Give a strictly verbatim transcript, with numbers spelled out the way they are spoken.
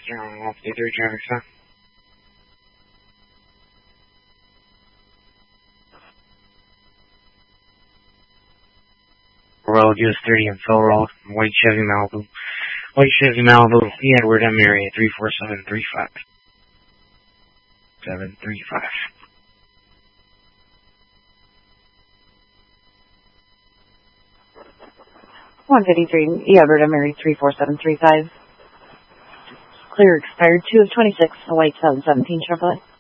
zero one three traffic stop. Road U S thirty and Phil Road, White Chevy Malibu. White Chevy Malibu, the Edward M. area, three four seven three five. seven three five. one fifty-three, Edward M. area, three four seven three five. Clear expired two of twenty-six, a white seven seventeen Chevrolet.